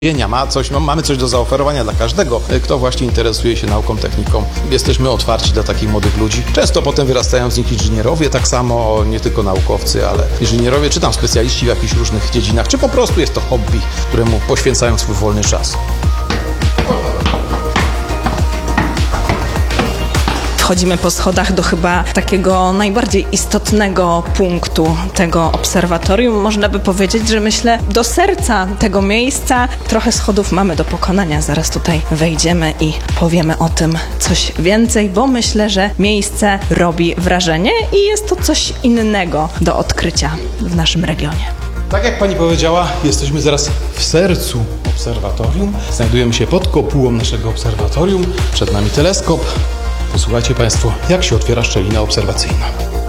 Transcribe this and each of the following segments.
Mamy coś do zaoferowania dla każdego, kto właśnie interesuje się nauką, techniką. Jesteśmy otwarci dla takich młodych ludzi. Często potem wyrastają z nich inżynierowie, tak samo nie tylko naukowcy, ale inżynierowie, czy tam specjaliści w jakichś różnych dziedzinach, czy po prostu jest to hobby, któremu poświęcają swój wolny czas. Wchodzimy po schodach do chyba takiego najbardziej istotnego punktu tego obserwatorium. Można by powiedzieć, że myślę do serca tego miejsca. Trochę schodów mamy do pokonania. Zaraz tutaj wejdziemy i powiemy o tym coś więcej, bo myślę, że miejsce robi wrażenie i jest to coś innego do odkrycia w naszym regionie. Tak jak pani powiedziała, jesteśmy zaraz w sercu obserwatorium. Znajdujemy się pod kopułą naszego obserwatorium. Przed nami teleskop. Posłuchajcie Państwo, jak się otwiera szczelina obserwacyjna.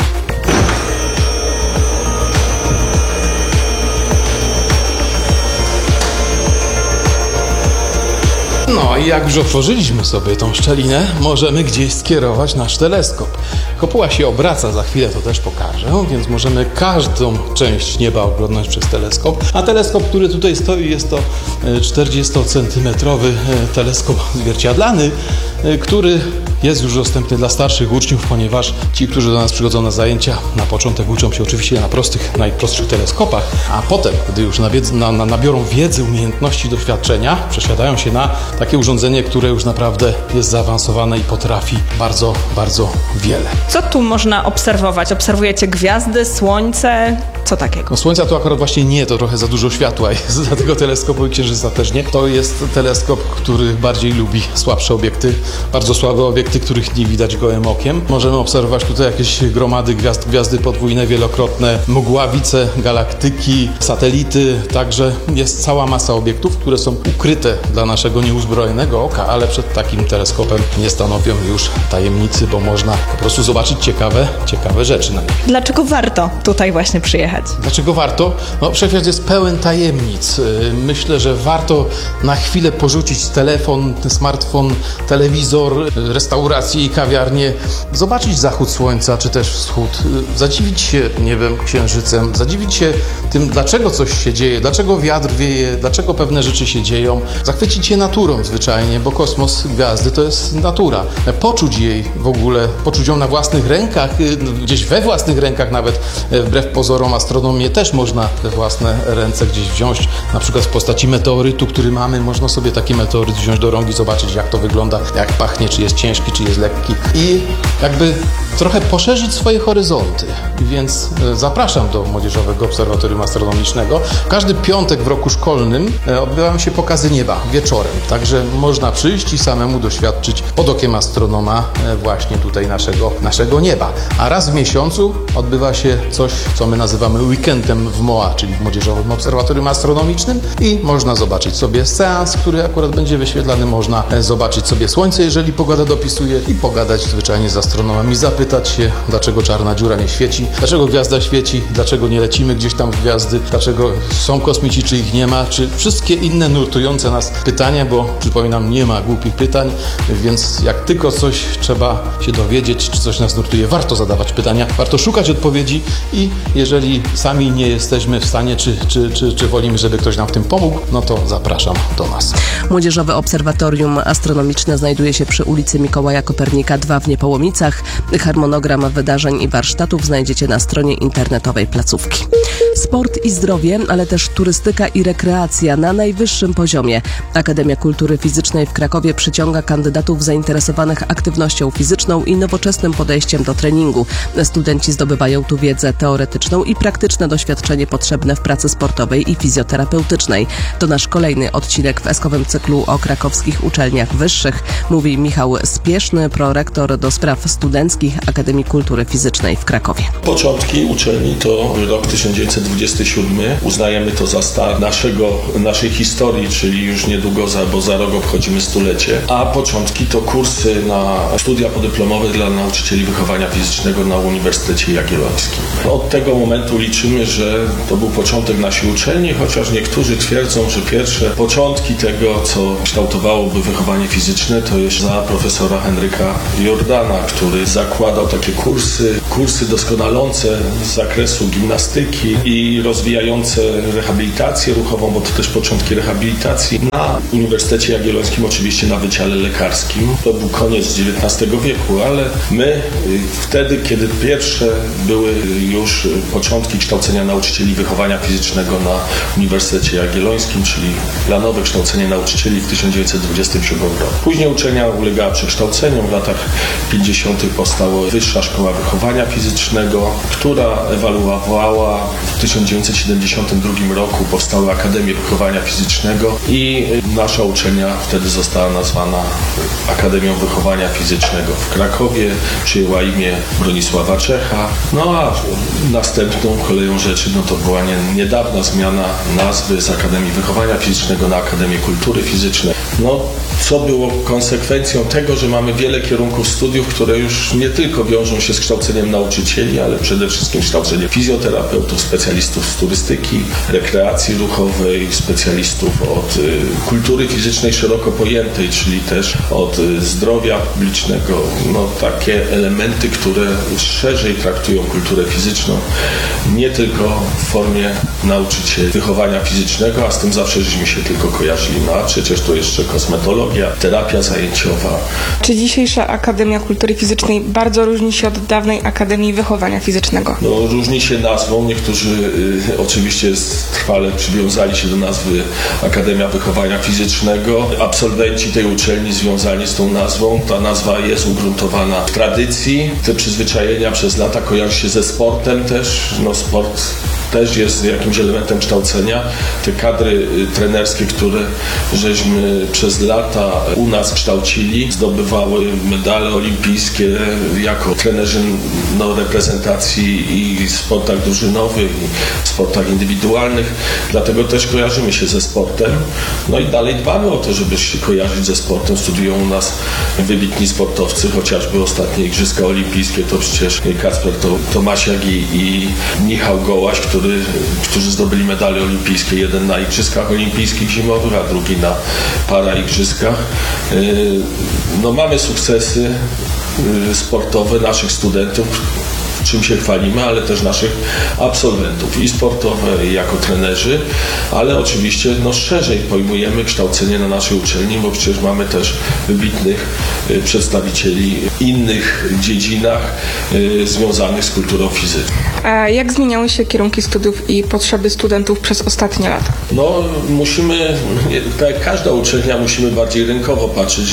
No i jak już otworzyliśmy sobie tą szczelinę, możemy gdzieś skierować nasz teleskop. Kopuła się obraca, za chwilę to też pokażę, więc możemy każdą część nieba oglądać przez teleskop. A teleskop, który tutaj stoi, jest to 40-centymetrowy teleskop zwierciadlany, który jest już dostępny dla starszych uczniów, ponieważ ci, którzy do nas przychodzą na zajęcia, na początek uczą się oczywiście na najprostszych teleskopach, a potem, gdy już nabiorą wiedzy, umiejętności, doświadczenia, przesiadają się na takie urządzenie, które już naprawdę jest zaawansowane i potrafi bardzo, bardzo wiele. Co tu można obserwować? Obserwujecie gwiazdy, słońce? Co takiego? No słońca to akurat właśnie nie, to trochę za dużo światła jest dla tego teleskopu i księżyca też nie. To jest teleskop, który bardziej lubi słabsze obiekty, bardzo słabe obiekty, których nie widać gołym okiem. Możemy obserwować tutaj jakieś gromady gwiazd, gwiazdy podwójne, wielokrotne, mgławice, galaktyki, satelity, także jest cała masa obiektów, które są ukryte dla naszego nieuzbrojonego oka, ale przed takim teleskopem nie stanowią już tajemnicy, bo można po prostu zobaczyć ciekawe rzeczy na nim. Dlaczego warto tutaj właśnie przyjechać? Dlaczego warto? No, wszechświat jest pełen tajemnic. Myślę, że warto na chwilę porzucić telefon, smartfon, telewizor, restauracje i kawiarnie, zobaczyć zachód słońca, czy też wschód, zadziwić się niebem, księżycem, zadziwić się tym, dlaczego coś się dzieje, dlaczego wiatr wieje, dlaczego pewne rzeczy się dzieją, zachwycić się naturą zwyczajnie, bo kosmos, gwiazdy to jest natura. Poczuć jej w ogóle, poczuć ją na własnych rękach, gdzieś we własnych rękach nawet, wbrew pozorom astronomię też można we własne ręce gdzieś wziąć, na przykład w postaci meteorytu, który mamy, można sobie taki meteoryt wziąć do rąk i zobaczyć, jak to wygląda, jak pachnie, czy jest ciężki, czy jest lekki i jakby trochę poszerzyć swoje horyzonty. Więc zapraszam do Młodzieżowego Obserwatorium Astronomicznego. Każdy piątek w roku szkolnym odbywają się pokazy nieba wieczorem, także można przyjść i samemu doświadczyć pod okiem astronoma właśnie tutaj naszego nieba. A raz w miesiącu odbywa się coś, co my nazywamy weekendem w MOA, czyli w Młodzieżowym Obserwatorium Astronomicznym i można zobaczyć sobie seans, który akurat będzie wyświetlany, można zobaczyć sobie słońce, jeżeli pogoda dopisuje i pogadać zwyczajnie z astronomami, zapytać się, dlaczego czarna dziura nie świeci, dlaczego gwiazda świeci, dlaczego nie lecimy gdzieś tam w gwiazdy, dlaczego są kosmici, czy ich nie ma, czy wszystkie inne nurtujące nas pytania, bo przypominam, nie ma głupich pytań, więc jak tylko coś trzeba się dowiedzieć, czy coś nas nurtuje, warto zadawać pytania, warto szukać odpowiedzi i jeżeli sami nie jesteśmy w stanie, czy wolimy, żeby ktoś nam w tym pomógł, no to zapraszam do nas. Młodzieżowe Obserwatorium Astronomiczne znajduje się przy ulicy Mikołaja Kopernika 2 w Niepołomicach. Harmonogram wydarzeń i warsztatów znajdziecie na stronie internetowej placówki. Sport i zdrowie, ale też turystyka i rekreacja na najwyższym poziomie. Akademia Kultury Fizycznej w Krakowie przyciąga kandydatów zainteresowanych aktywnością fizyczną i nowoczesnym podejściem do treningu. Studenci zdobywają tu wiedzę teoretyczną i praktyczne doświadczenie potrzebne w pracy sportowej i fizjoterapeutycznej. To nasz kolejny odcinek w eskowym cyklu o krakowskich uczelniach wyższych, mówi Michał Spieszny, prorektor do spraw studenckich Akademii Kultury Fizycznej w Krakowie. Początki uczelni to rok 1927. Uznajemy to za start naszej historii, czyli już niedługo, bo za rok obchodzimy stulecie. A początki to kursy na studia podyplomowe dla nauczycieli wychowania fizycznego na Uniwersytecie Jagiellońskim. Od tego momentu liczymy, że to był początek naszej uczelni, chociaż niektórzy twierdzą, że pierwsze początki tego, co kształtowałoby wychowanie fizyczne, to jest za profesora Henryka Jordana, który zakładał takie kursy doskonalące z zakresu gimnastyki i i rozwijające rehabilitację ruchową, bo to też początki rehabilitacji. Na Uniwersytecie Jagiellońskim oczywiście na Wydziale Lekarskim. To był koniec XIX wieku, ale my wtedy, kiedy pierwsze były już początki kształcenia nauczycieli wychowania fizycznego na Uniwersytecie Jagiellońskim, czyli planowe kształcenie nauczycieli w 1927 roku. Później uczelnia ulegała przekształceniom. W latach 50. powstała Wyższa Szkoła Wychowania Fizycznego, która ewaluowała. W 1972 roku powstały Akademie Wychowania Fizycznego i nasza uczelnia wtedy została nazwana Akademią Wychowania Fizycznego w Krakowie, przyjęła imię Bronisława Czecha. No a następną koleją rzeczy to była niedawna zmiana nazwy z Akademii Wychowania Fizycznego na Akademię Kultury Fizycznej. Co było konsekwencją tego, że mamy wiele kierunków studiów, które już nie tylko wiążą się z kształceniem nauczycieli, ale przede wszystkim kształceniem fizjoterapeutów, specjalistów z turystyki, rekreacji ruchowej, specjalistów od kultury fizycznej szeroko pojętej, czyli też od zdrowia publicznego. Takie elementy, które szerzej traktują kulturę fizyczną, nie tylko w formie nauczycieli wychowania fizycznego, a z tym zawsze żeśmy się tylko kojarzyli. A przecież to jeszcze kosmetologia, terapia zajęciowa. Czy dzisiejsza Akademia Kultury Fizycznej bardzo różni się od dawnej Akademii Wychowania Fizycznego? Różni się nazwą. Niektórzy oczywiście trwale przywiązali się do nazwy Akademia Wychowania Fizycznego. Absolwenci tej uczelni związani z tą nazwą. Ta nazwa jest ugruntowana w tradycji. Te przyzwyczajenia przez lata kojarzy się ze sportem też. Sport też jest jakimś elementem kształcenia. Te kadry trenerskie, które żeśmy przez lata u nas kształcili, zdobywały medale olimpijskie jako trenerzy reprezentacji i w sportach drużynowych, i w sportach indywidualnych. Dlatego też kojarzymy się ze sportem. I dalej dbamy o to, żeby się kojarzyć ze sportem. Studiują u nas wybitni sportowcy, chociażby ostatnie Igrzyska Olimpijskie, to przecież Kacper Tomasiak i Michał Gołaś, którzy zdobyli medale olimpijskie. Jeden na Igrzyskach Olimpijskich Zimowych, a drugi na Paraigrzyskach. Mamy sukcesy sportowe naszych studentów, czym się chwalimy, ale też naszych absolwentów i sportowe, i jako trenerzy, ale oczywiście szerzej pojmujemy kształcenie na naszej uczelni, bo przecież mamy też wybitnych przedstawicieli w innych dziedzinach związanych z kulturą fizyczną. A jak zmieniały się kierunki studiów i potrzeby studentów przez ostatnie lata? Musimy, tak jak każda uczelnia, musimy bardziej rynkowo patrzeć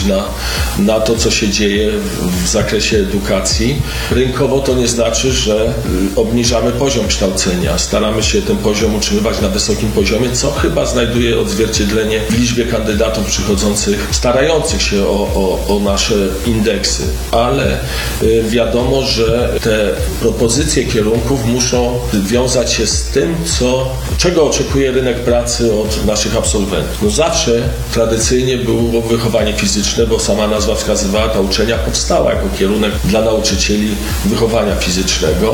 na to, co się dzieje w zakresie edukacji. Rynkowo to nie znaczy, że obniżamy poziom kształcenia. Staramy się ten poziom utrzymywać na wysokim poziomie, co chyba znajduje odzwierciedlenie w liczbie kandydatów przychodzących, starających się o nasze indeksy. Ale wiadomo, że te propozycje kierunków muszą wiązać się z tym, czego oczekuje rynek pracy od naszych absolwentów. Zawsze tradycyjnie było wychowanie fizyczne, bo sama nazwa wskazywała, ta uczelnia powstała jako kierunek dla nauczycieli wychowania fizycznego.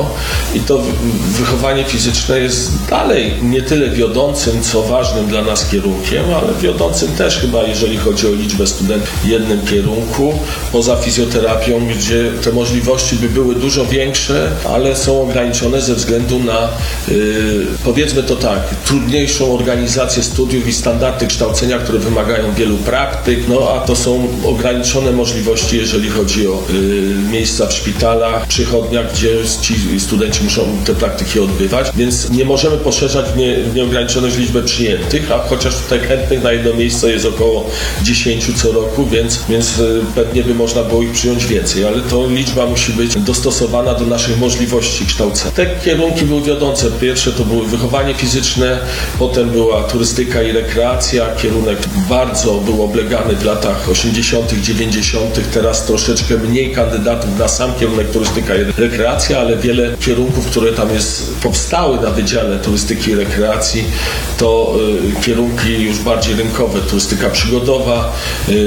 I to wychowanie fizyczne jest dalej nie tyle wiodącym, co ważnym dla nas kierunkiem, ale wiodącym też chyba, jeżeli chodzi o liczbę studentów w jednym kierunku, poza fizjoterapią, gdzie te możliwości by były dużo większe, ale są ograniczone ze względu na, powiedzmy to tak, trudniejszą organizację studiów i standardy kształcenia, które wymagają wielu praktyk, a to są ograniczone możliwości, jeżeli chodzi o miejsca w szpitalach, przychodniach, gdzie ci studenci muszą te praktyki odbywać, więc nie możemy poszerzać w nieograniczoność liczbę przyjętych, a chociaż tutaj chętnych na jedno miejsce jest około 10 co roku, więc pewnie by można było ich przyjąć więcej, ale to liczba musi być dostosowana do naszych możliwości kształcenia. Te kierunki były wiodące. Pierwsze to było wychowanie fizyczne, potem była turystyka i rekreacja. Kierunek bardzo był oblegany w latach 80., 90., teraz troszeczkę mniej kandydatów na sam kierunek turystyka i rekreacja, ale wiele kierunków, które tam powstały na Wydziale Turystyki i Rekreacji, to kierunki już bardziej rynkowe. Turystyka przygodowa,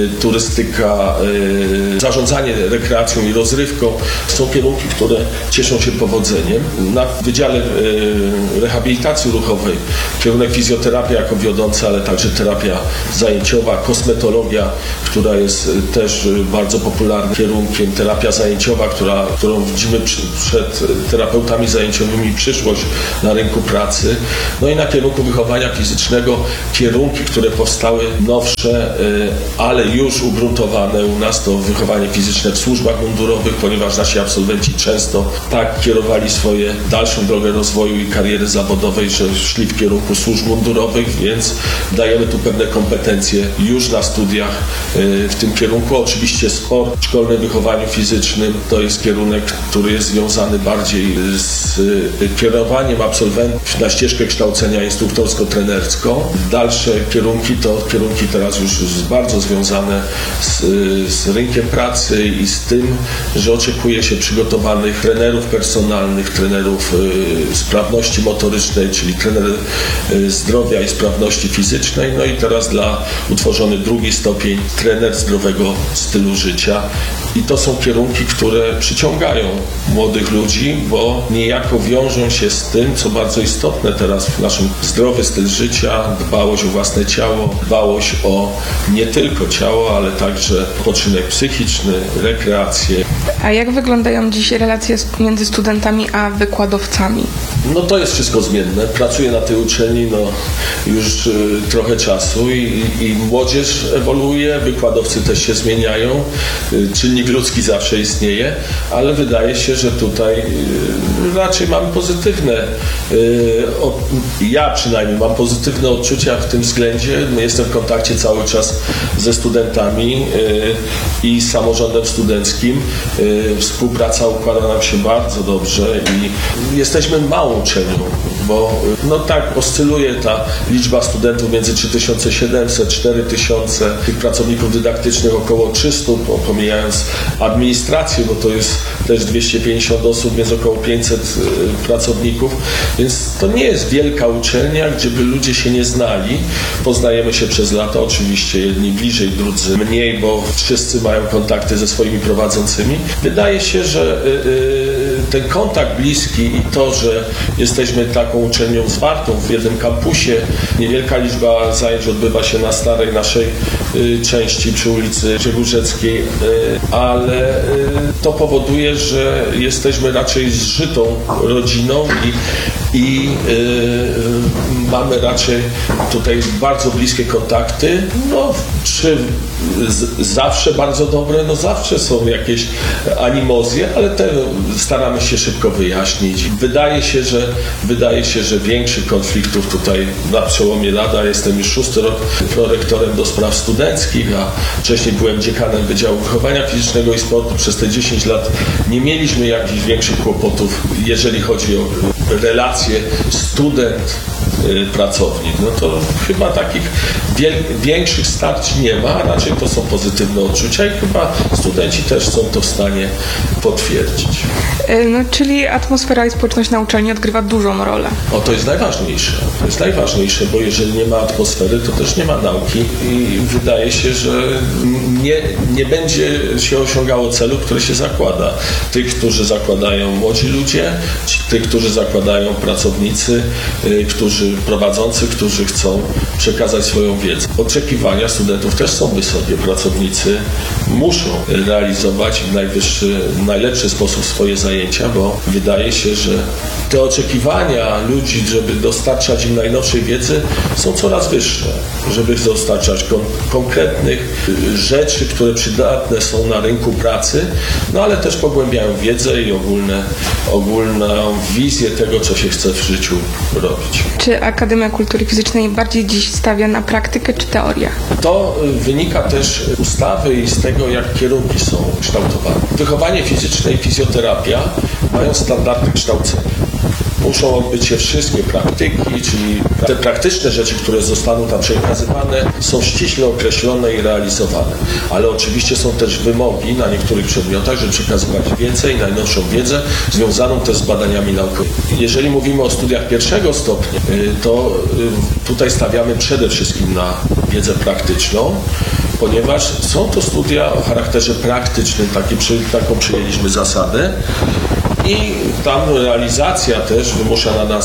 turystyka, zarządzanie rekreacją i rozrywką. Są kierunki, które cieszą się powodzeniem. Na Wydziale Rehabilitacji Ruchowej kierunek fizjoterapia jako wiodąca, ale także terapia zajęciowa, kosmetologia, która jest też bardzo popularnym kierunkiem, terapia zajęciowa, którą widzimy przed terapeutami zajęciowymi przyszłość na rynku pracy. No i na kierunku wychowania fizycznego kierunki, które powstały nowsze, ale już ugruntowane u nas, to wychowanie fizyczne w służbach mundurowych, ponieważ nasi absolwenci często tak kierowali swoje dalszą drogę rozwoju i kariery zawodowej, że szli w kierunku służb mundurowych, więc dajemy tu pewne kompetencje już na studiach w tym kierunku. Oczywiście sport w szkolnym wychowaniu fizycznym to jest kierunek, który jest związany bardziej z kierowaniem absolwentów na ścieżkę kształcenia instruktorsko-trenerską. Dalsze kierunki to kierunki teraz już bardzo związane z rynkiem pracy i z tym, że oczekuje się przygotowanych trenerów personalnych, trenerów sprawności motorycznej, czyli trener zdrowia i sprawności fizycznej. No i teraz utworzony drugi stopień trener zdrowego stylu życia. I to są kierunki, które przyciągają młodych ludzi, bo niejako wiążą się z tym, co bardzo istotne teraz w naszym zdrowy styl życia, dbałość o własne ciało, dbałość o nie tylko ciało, ale także odpoczynek psychiczny, rekreację. A jak wyglądają dziś relacje między studentami a wykładowcami? No to jest wszystko zmienne. Pracuję na tej uczelni już trochę czasu i młodzież ewoluuje, wykładowcy też się zmieniają, czynnik ludzki zawsze istnieje, ale wydaje się, że tutaj raczej mamy pozytywne, ja przynajmniej mam pozytywne odczucia w tym względzie. Jestem w kontakcie cały czas ze studentami i z samorządem studenckim. Współpraca układa nam się bardzo dobrze i jesteśmy małą uczelnią, bo no tak oscyluje ta liczba studentów między 3700, 4000, tych pracowników dydaktycznych około 300, pomijając administrację, bo to jest też 250 osób, więc około 500 pracowników, więc to nie jest wielka uczelnia, gdzie by ludzie się nie znali. Poznajemy się przez lata, oczywiście jedni bliżej, drudzy mniej, bo wszyscy mają kontakty ze swoimi prowadzącymi. Wydaje się, że ten kontakt bliski i to, że jesteśmy taką uczelnią zwartą w jednym kampusie, niewielka liczba zajęć odbywa się na starej naszej części przy ulicy Grzegórzeckiej, ale to powoduje, że jesteśmy raczej zżytą rodziną i mamy raczej tutaj bardzo bliskie kontakty. No, czy zawsze bardzo dobre? No zawsze są jakieś animozje, ale te staramy się szybko wyjaśnić. Wydaje się, że większych konfliktów tutaj na przełomie lat, jestem już 6. rok prorektorem do spraw studenckich, a wcześniej byłem dziekanem Wydziału Wychowania Fizycznego i Sportu. Przez te 10 lat nie mieliśmy jakichś większych kłopotów, jeżeli chodzi o relacje student-pracownik. No to chyba takich większych starć nie ma, raczej to są pozytywne odczucia i chyba studenci też są to w stanie potwierdzić. No, czyli atmosfera i społeczność na uczelni odgrywa dużą rolę. To jest najważniejsze. To jest najważniejsze, bo jeżeli nie ma atmosfery, to też nie ma nauki i wydaje się, że nie będzie się osiągało celu, który się zakłada. Tych, którzy zakładają młodzi ludzie, tych, którzy zakładają pracownicy, prowadzący, którzy chcą przekazać swoją wiedzę. Oczekiwania studentów też są wysokie. Pracownicy muszą realizować w najlepszy sposób swoje zajęcia, bo wydaje się, że te oczekiwania ludzi, żeby dostarczać im najnowszej wiedzy, są coraz wyższe. Żeby dostarczać konkretnych rzeczy, które przydatne są na rynku pracy, no ale też pogłębiają wiedzę i ogólną wizję tego, co się chce w życiu robić. Czy Akademia Kultury Fizycznej bardziej dziś stawia na praktykę czy teorię? To wynika też z ustawy i z tego, jak kierunki są kształtowane. Wychowanie fizyczne i fizjoterapia mają standardy kształcenia. Muszą odbyć się wszystkie praktyki, czyli te praktyczne rzeczy, które zostaną tam przekazywane, są ściśle określone i realizowane. Ale oczywiście są też wymogi na niektórych przedmiotach, żeby przekazywać wiedzę i najnowszą wiedzę związaną też z badaniami naukowymi. Jeżeli mówimy o studiach pierwszego stopnia, to tutaj stawiamy przede wszystkim na wiedzę praktyczną, ponieważ są to studia o charakterze praktycznym, taką przyjęliśmy zasadę. I tam realizacja też wymusza na nas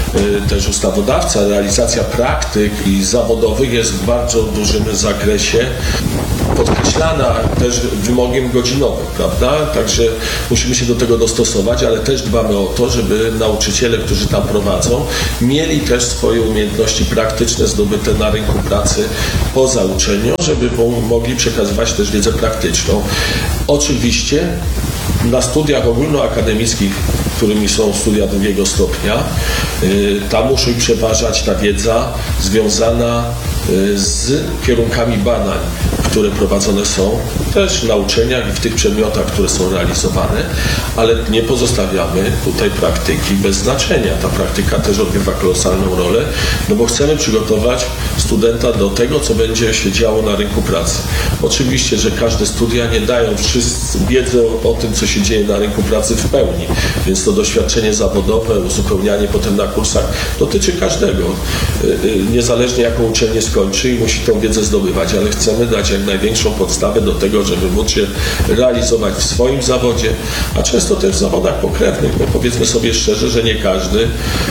też ustawodawca, realizacja praktyk i zawodowych jest w bardzo dużym zakresie podkreślana też wymogiem godzinowym, prawda? Także musimy się do tego dostosować, ale też dbamy o to, żeby nauczyciele, którzy tam prowadzą, mieli też swoje umiejętności praktyczne zdobyte na rynku pracy poza uczelnią, żeby mogli przekazywać też wiedzę praktyczną. Oczywiście na studiach ogólnoakademickich, którymi są studia drugiego stopnia, tam musi przeważać ta wiedza związana z kierunkami badań, które prowadzone są też na uczelniach i w tych przedmiotach, które są realizowane, ale nie pozostawiamy tutaj praktyki bez znaczenia. Ta praktyka też odgrywa kolosalną rolę, no bo chcemy przygotować studenta do tego, co będzie się działo na rynku pracy. Oczywiście, że każde studia nie dają wiedzy o tym, co się dzieje na rynku pracy w pełni, więc to doświadczenie zawodowe, uzupełnianie potem na kursach dotyczy każdego, niezależnie jaką uczelnię skończy i musi tą wiedzę zdobywać, ale chcemy dać jak największą podstawę do tego, żeby móc się realizować w swoim zawodzie, a często też w zawodach pokrewnych, bo powiedzmy sobie szczerze, że nie każdy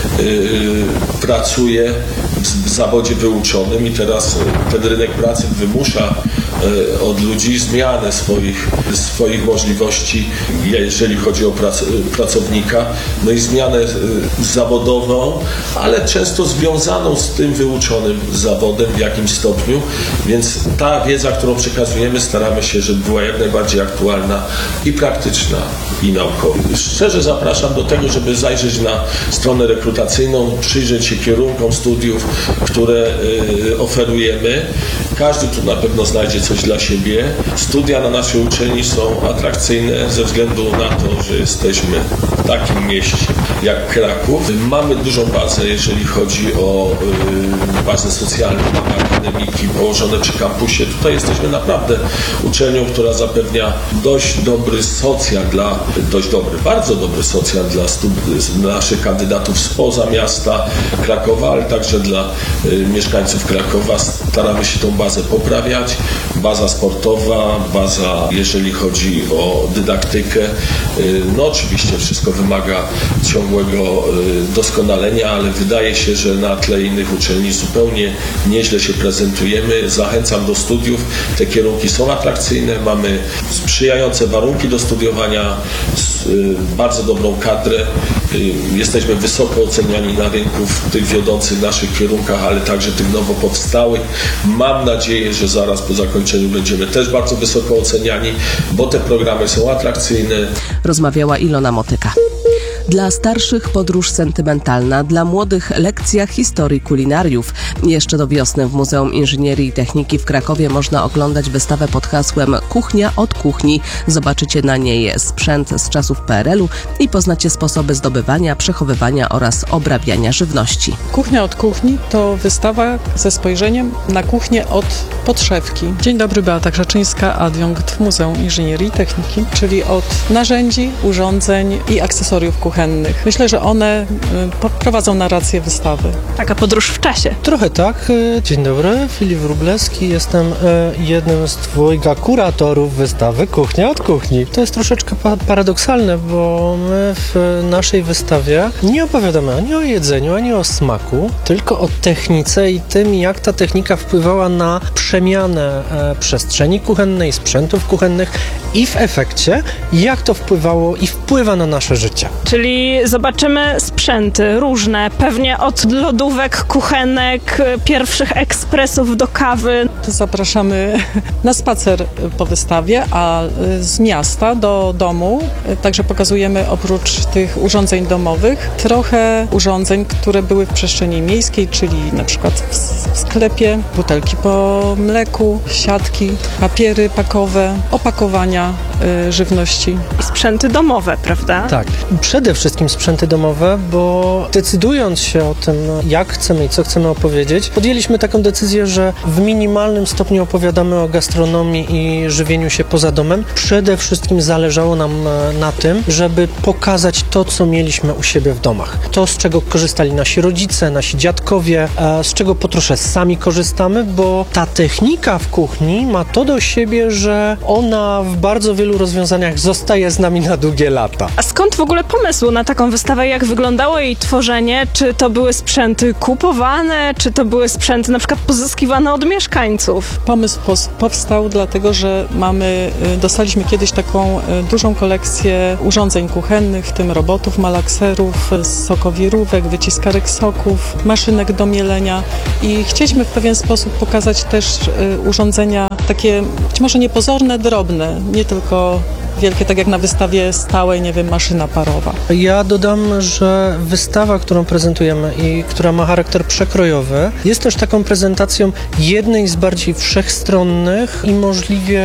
pracuje w zawodzie wyuczonym i teraz ten rynek pracy wymusza od ludzi zmianę swoich możliwości, jeżeli chodzi o pracownika, no i zmianę zawodową, ale często związaną z tym wyuczonym zawodem w jakimś stopniu, więc ta wiedza, którą przekazujemy, staramy się, żeby była jak najbardziej aktualna i praktyczna i naukowa. Szczerze zapraszam do tego, żeby zajrzeć na stronę rekrutacyjną, przyjrzeć się kierunkom studiów, które oferujemy. Każdy tu na pewno znajdzie coś dla siebie. Studia na naszej uczelni są atrakcyjne ze względu na to, że jesteśmy w takim mieście jak Kraków. Mamy dużą bazę, jeżeli chodzi o bazę socjalną, mamy akademiki położone przy kampusie. Tutaj jesteśmy naprawdę uczelnią, która zapewnia bardzo dobry socjal dla naszych kandydatów spoza miasta Krakowa, ale także dla mieszkańców Krakowa. Staramy się tą bazę poprawiać. Baza sportowa, baza, jeżeli chodzi o dydaktykę. No oczywiście wszystko wymaga ciągłego doskonalenia, ale wydaje się, że na tle innych uczelni zupełnie nieźle się prezentujemy. Zachęcam do studiów. Te kierunki są atrakcyjne, mamy sprzyjające warunki do studiowania, bardzo dobrą kadrę. Jesteśmy wysoko oceniani na rynku w tych wiodących naszych kierunkach, ale także tych nowo powstałych. Mam nadzieję, że zaraz po zakończeniu będziemy też bardzo wysoko oceniani, bo te programy są atrakcyjne. Rozmawiała Ilona Motyka. Dla starszych podróż sentymentalna, dla młodych lekcja historii kulinariów. Jeszcze do wiosny w Muzeum Inżynierii i Techniki w Krakowie można oglądać wystawę pod hasłem Kuchnia od kuchni. Zobaczycie na niej sprzęt z czasów PRL-u i poznacie sposoby zdobywania, przechowywania oraz obrabiania żywności. Kuchnia od kuchni to wystawa ze spojrzeniem na kuchnię od podszewki. Dzień dobry, Beata Krzaczyńska, adiunkt w Muzeum Inżynierii i Techniki, czyli od narzędzi, urządzeń i akcesoriów kuchennych. Myślę, że one prowadzą narrację wystawy. Taka podróż w czasie. Trochę tak. Dzień dobry, Filip Wróblewski. Jestem jednym z dwojga kuratorów wystawy Kuchnia od kuchni. To jest troszeczkę paradoksalne, bo my w naszej wystawie nie opowiadamy ani o jedzeniu, ani o smaku, tylko o technice i tym, jak ta technika wpływała na przemianę przestrzeni kuchennej, sprzętów kuchennych i w efekcie, jak to wpływało i wpływa na nasze życie. Czyli zobaczymy sprzęty różne, pewnie od lodówek, kuchenek, pierwszych ekspresów do kawy. Zapraszamy na spacer po wystawie, a z miasta do domu także pokazujemy oprócz tych urządzeń domowych trochę urządzeń, które były w przestrzeni miejskiej, czyli na przykład w sklepie, butelki po mleku, siatki, papiery pakowe, opakowania żywności. I sprzęty domowe, prawda? Tak. Przede wszystkim sprzęty domowe, bo decydując się o tym, jak chcemy i co chcemy opowiedzieć, podjęliśmy taką decyzję, że w minimalnym stopniu opowiadamy o gastronomii i żywieniu się poza domem. Przede wszystkim zależało nam na tym, żeby pokazać to, co mieliśmy u siebie w domach. To, z czego korzystali nasi rodzice, nasi dziadkowie, z czego po trosze sami korzystamy, bo ta technika w kuchni ma to do siebie, że ona w bardzo wielu wielu rozwiązaniach zostaje z nami na długie lata. A skąd w ogóle pomysł na taką wystawę? Jak wyglądało jej tworzenie? Czy to były sprzęty kupowane? Czy to były sprzęty na przykład pozyskiwane od mieszkańców? Pomysł powstał dlatego, że dostaliśmy kiedyś taką dużą kolekcję urządzeń kuchennych, w tym robotów, malakserów, sokowirówek, wyciskarek soków, maszynek do mielenia i chcieliśmy w pewien sposób pokazać też urządzenia takie być może niepozorne, drobne, nie tylko wielkie, tak jak na wystawie stałej, nie wiem, maszyna parowa. Ja dodam, że wystawa, którą prezentujemy i która ma charakter przekrojowy, jest też taką prezentacją jednej z bardziej wszechstronnych i możliwie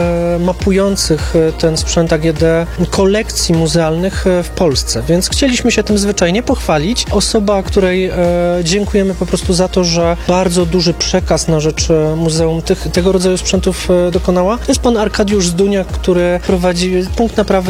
mapujących ten sprzęt AGD kolekcji muzealnych w Polsce. Więc chcieliśmy się tym zwyczajnie pochwalić. Osoba, której dziękujemy po prostu za to, że bardzo duży przekaz na rzecz muzeum tego rodzaju sprzętów dokonała, to jest pan Arkadiusz Zdunia, który prowadzi punkt naprawy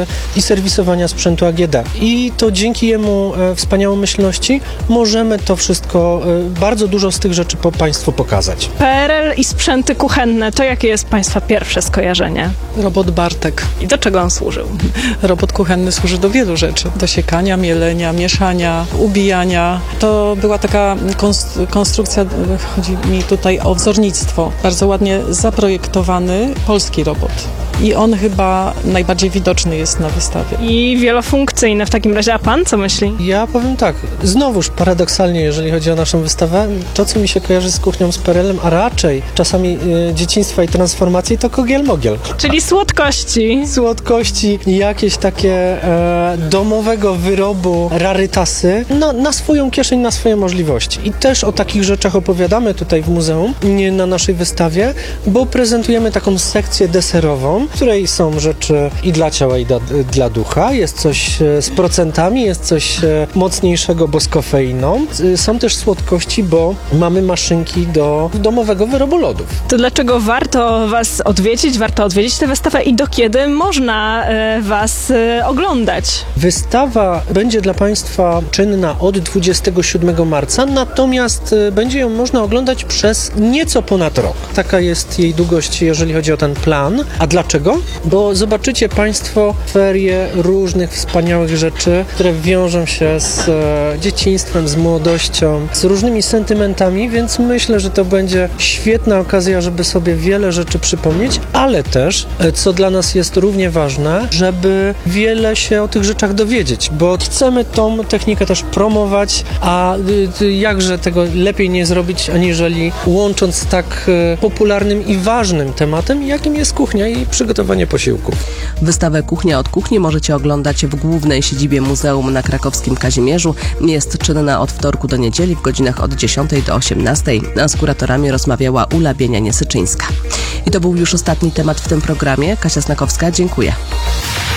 i serwisowania sprzętu AGD. I to dzięki jemu wspaniałomyślności możemy to wszystko, bardzo dużo z tych rzeczy Państwu pokazać. PRL i sprzęty kuchenne, to jakie jest Państwa pierwsze skojarzenie? Robot Bartek. I do czego on służył? Robot kuchenny służy do wielu rzeczy. Do siekania, mielenia, mieszania, ubijania. To była taka konstrukcja, chodzi mi tutaj o wzornictwo. Bardzo ładnie zaprojektowany polski robot. I on chyba najbardziej widoczny jest na wystawie. I wielofunkcyjny w takim razie. A pan co myśli? Ja powiem tak, znowuż paradoksalnie, jeżeli chodzi o naszą wystawę, to co mi się kojarzy z kuchnią, z PRL-em, a raczej czasami dzieciństwa i transformacji, to kogiel-mogiel. Czyli słodkości. Słodkości, jakieś takie domowego wyrobu, rarytasy, na swoją kieszeń, na swoje możliwości. I też o takich rzeczach opowiadamy tutaj w muzeum, nie na naszej wystawie, bo prezentujemy taką sekcję deserową, w której są rzeczy i dla ciała, i dla ducha. Jest coś z procentami, jest coś mocniejszego, bo z kofeiną. Są też słodkości, bo mamy maszynki do domowego wyrobu lodów. To dlaczego warto was odwiedzić, warto odwiedzić tę wystawę i do kiedy można was oglądać? Wystawa będzie dla Państwa czynna od 27 marca, natomiast będzie ją można oglądać przez nieco ponad rok. Taka jest jej długość, jeżeli chodzi o ten plan. A dlaczego? Bo zobaczycie Państwo ferie różnych wspaniałych rzeczy, które wiążą się z dzieciństwem, z młodością, z różnymi sentymentami, więc myślę, że to będzie świetna okazja, żeby sobie wiele rzeczy przypomnieć, ale też, co dla nas jest równie ważne, żeby wiele się o tych rzeczach dowiedzieć, bo chcemy tą technikę też promować, a jakże tego lepiej nie zrobić, aniżeli łącząc z tak popularnym i ważnym tematem, jakim jest kuchnia i przygotowanie posiłków. Wystawę Kuchnia od kuchni możecie oglądać w głównej siedzibie muzeum na krakowskim Kazimierzu. Jest czynna od wtorku do niedzieli w godzinach od 10 do 18, a z kuratorami rozmawiała Ula Bienia-Niesyczyńska. I to był już ostatni temat w tym programie. Kasia Snakowska, dziękuję.